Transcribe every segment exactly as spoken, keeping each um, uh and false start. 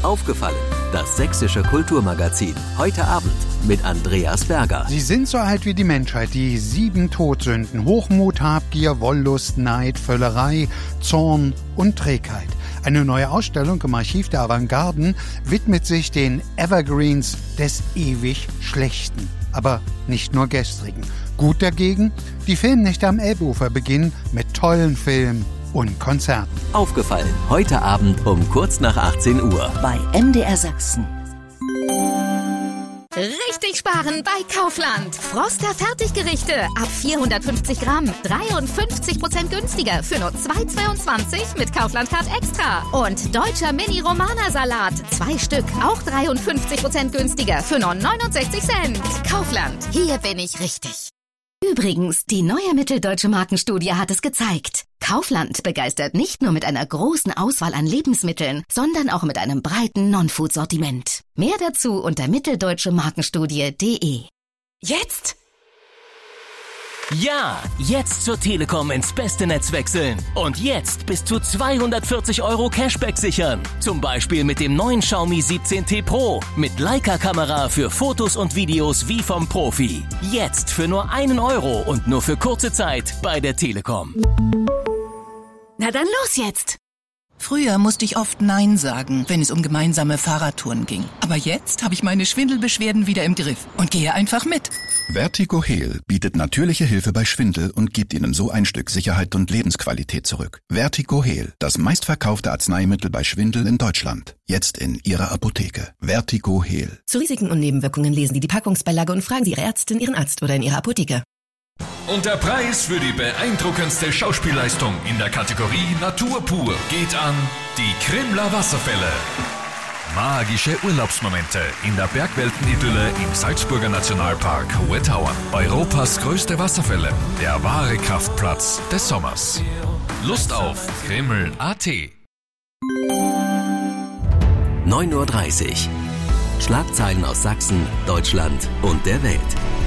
Aufgefallen. Das sächsische Kulturmagazin. Heute Abend mit Andreas Berger. Sie sind so alt wie die Menschheit, die sieben Todsünden. Hochmut, Habgier, Wollust, Neid, Völlerei, Zorn und Trägheit. Eine neue Ausstellung im Archiv der Avantgarden widmet sich den Evergreens des ewig Schlechten. Aber nicht nur gestrigen. Gut dagegen, die Filmnächte am Elbufer beginnen mit tollen Filmen und Konzerten. Aufgefallen. Heute Abend um kurz nach achtzehn Uhr. Bei M D R Sachsen. Richtig sparen bei Kaufland. Froster Fertiggerichte ab vierhundertfünfzig Gramm. dreiundfünfzig Prozent günstiger für nur zwei Euro zweiundzwanzig mit Kaufland Card Extra. Und deutscher Mini-Romana-Salat. Zwei Stück. Auch dreiundfünfzig Prozent günstiger für nur neunundsechzig Cent. Kaufland. Hier bin ich richtig. Übrigens, die neue mitteldeutsche Markenstudie hat es gezeigt. Kaufland begeistert nicht nur mit einer großen Auswahl an Lebensmitteln, sondern auch mit einem breiten Non-Food-Sortiment. Mehr dazu unter mitteldeutschemarkenstudie punkt de. Jetzt? Ja, jetzt zur Telekom ins beste Netz wechseln. Und jetzt bis zu zweihundertvierzig Euro Cashback sichern. Zum Beispiel mit dem neuen Xiaomi siebzehn T Pro. Mit Leica-Kamera für Fotos und Videos wie vom Profi. Jetzt für nur einen Euro und nur für kurze Zeit bei der Telekom. Na dann los jetzt! Früher musste ich oft Nein sagen, wenn es um gemeinsame Fahrradtouren ging. Aber jetzt habe ich meine Schwindelbeschwerden wieder im Griff und gehe einfach mit. Vertigo Heal bietet natürliche Hilfe bei Schwindel und gibt Ihnen so ein Stück Sicherheit und Lebensqualität zurück. Vertigo Heal, das meistverkaufte Arzneimittel bei Schwindel in Deutschland. Jetzt in Ihrer Apotheke. Vertigo Heal. Zu Risiken und Nebenwirkungen lesen Sie die Packungsbeilage und fragen Sie Ihre Ärztin, Ihren Arzt oder in Ihrer Apotheke. Und der Preis für die beeindruckendste Schauspielleistung in der Kategorie Natur pur geht an die Krimler Wasserfälle. Magische Urlaubsmomente in der Bergweltenidylle im Salzburger Nationalpark Hohe Tauern. Europas größte Wasserfälle, der wahre Kraftplatz des Sommers. Lust auf Krimml punkt a t. neun Uhr dreißig. Schlagzeilen aus Sachsen, Deutschland und der Welt.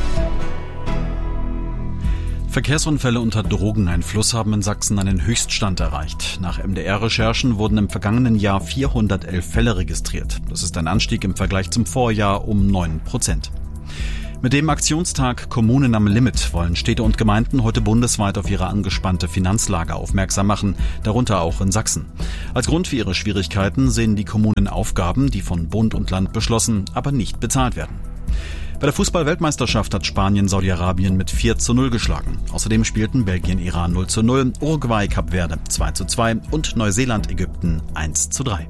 Verkehrsunfälle unter Drogeneinfluss haben in Sachsen einen Höchststand erreicht. Nach M D R-Recherchen wurden im vergangenen Jahr vierhundertelf Fälle registriert. Das ist ein Anstieg im Vergleich zum Vorjahr um neun Prozent. Mit dem Aktionstag Kommunen am Limit wollen Städte und Gemeinden heute bundesweit auf ihre angespannte Finanzlage aufmerksam machen, darunter auch in Sachsen. Als Grund für ihre Schwierigkeiten sehen die Kommunen Aufgaben, die von Bund und Land beschlossen, aber nicht bezahlt werden. Bei der Fußball-Weltmeisterschaft hat Spanien Saudi-Arabien mit vier zu null geschlagen. Außerdem spielten Belgien Iran null zu null, Uruguay Kap Verde zwei zu zwei und Neuseeland Ägypten eins zu drei.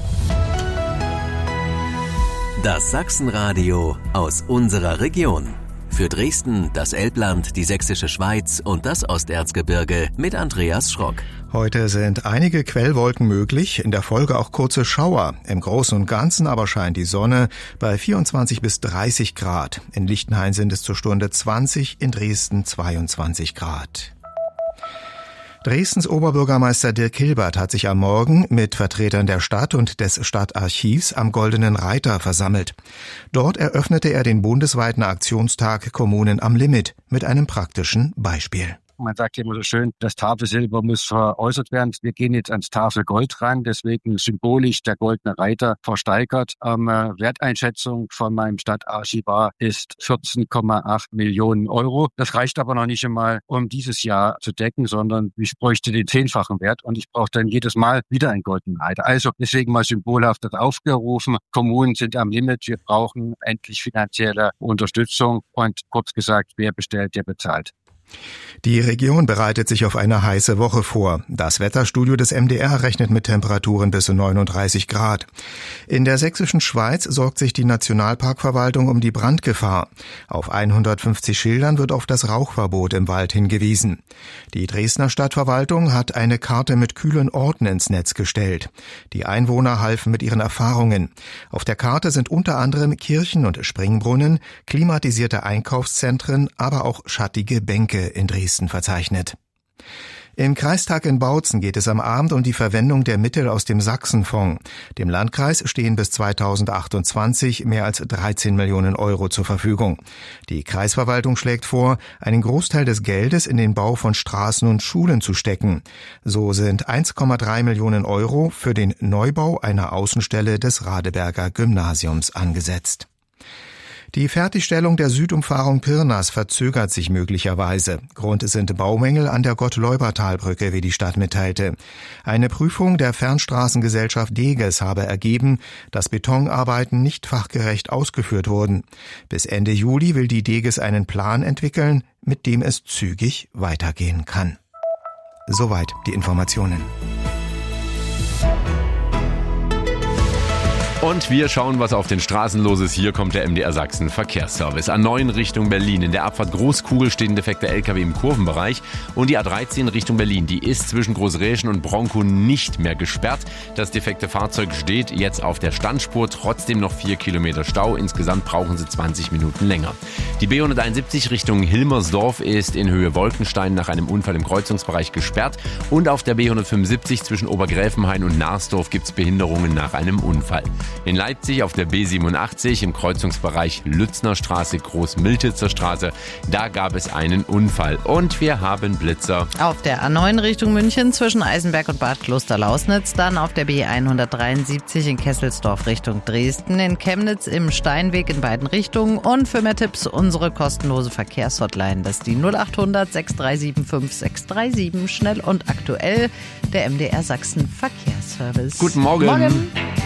Das Sachsenradio aus unserer Region. Für Dresden, das Elbland, die Sächsische Schweiz und das Osterzgebirge mit Andreas Schrock. Heute sind einige Quellwolken möglich, in der Folge auch kurze Schauer. Im Großen und Ganzen aber scheint die Sonne bei vierundzwanzig bis dreißig Grad. In Lichtenhain sind es zur Stunde zwanzig, in Dresden zweiundzwanzig Grad. Dresdens Oberbürgermeister Dirk Hilbert hat sich am Morgen mit Vertretern der Stadt und des Stadtarchivs am Goldenen Reiter versammelt. Dort eröffnete er den bundesweiten Aktionstag Kommunen am Limit mit einem praktischen Beispiel. Man sagt immer so schön, das Tafelsilber muss veräußert werden. Wir gehen jetzt ans Tafelgold ran, deswegen symbolisch der Goldene Reiter versteigert. Ähm, Werteinschätzung von meinem Stadtarchivar ist vierzehn Komma acht Millionen Euro. Das reicht aber noch nicht einmal, um dieses Jahr zu decken, sondern ich bräuchte den zehnfachen Wert und ich brauche dann jedes Mal wieder einen Goldenen Reiter. Also deswegen mal symbolhaft das aufgerufen. Kommunen sind am Limit. Wir brauchen endlich finanzielle Unterstützung und kurz gesagt, wer bestellt, der bezahlt. Die Region bereitet sich auf eine heiße Woche vor. Das Wetterstudio des M D R rechnet mit Temperaturen bis zu neununddreißig Grad. In der sächsischen Schweiz sorgt sich die Nationalparkverwaltung um die Brandgefahr. Auf hundertfünfzig Schildern wird auf das Rauchverbot im Wald hingewiesen. Die Dresdner Stadtverwaltung hat eine Karte mit kühlen Orten ins Netz gestellt. Die Einwohner halfen mit ihren Erfahrungen. Auf der Karte sind unter anderem Kirchen und Springbrunnen, klimatisierte Einkaufszentren, aber auch schattige Bänke in Dresden verzeichnet. Im Kreistag in Bautzen geht es am Abend um die Verwendung der Mittel aus dem Sachsenfonds. Dem Landkreis stehen bis zweitausendachtundzwanzig mehr als dreizehn Millionen Euro zur Verfügung. Die Kreisverwaltung schlägt vor, einen Großteil des Geldes in den Bau von Straßen und Schulen zu stecken. So sind eins Komma drei Millionen Euro für den Neubau einer Außenstelle des Radeberger Gymnasiums angesetzt. Die Fertigstellung der Südumfahrung Pirnas verzögert sich möglicherweise. Grund sind Baumängel an der Gott-Leubertal-Brücke, wie die Stadt mitteilte. Eine Prüfung der Fernstraßengesellschaft Deges habe ergeben, dass Betonarbeiten nicht fachgerecht ausgeführt wurden. Bis Ende Juli will die Deges einen Plan entwickeln, mit dem es zügig weitergehen kann. Soweit die Informationen. Und wir schauen, was auf den Straßen los ist. Hier kommt der M D R Sachsen Verkehrsservice. A neun Richtung Berlin. In der Abfahrt Großkugel steht ein defekter L K W im Kurvenbereich. Und die A dreizehn Richtung Berlin, die ist zwischen Großräschen und Bronkow nicht mehr gesperrt. Das defekte Fahrzeug steht jetzt auf der Standspur. Trotzdem noch vier Kilometer Stau. Insgesamt brauchen sie zwanzig Minuten länger. Die B hunderteinundsiebzig Richtung Hilmersdorf ist in Höhe Wolkenstein nach einem Unfall im Kreuzungsbereich gesperrt. Und auf der B hundertfünfundsiebzig zwischen Obergräfenhain und Narsdorf gibt es Behinderungen nach einem Unfall. In Leipzig auf der B siebenundachtzig im Kreuzungsbereich Lützner Straße, Großmiltitzer Straße, da gab es einen Unfall und wir haben Blitzer. Auf der A neun Richtung München zwischen Eisenberg und Bad Kloster-Lausnitz, dann auf der B hundertdreiundsiebzig in Kesselsdorf Richtung Dresden, in Chemnitz im Steinweg in beiden Richtungen und für mehr Tipps unsere kostenlose Verkehrshotline, das ist die null achthundert sechs drei sieben fünf sechs drei sieben, schnell und aktuell, der M D R Sachsen Verkehrsservice. Guten Morgen. Morgen.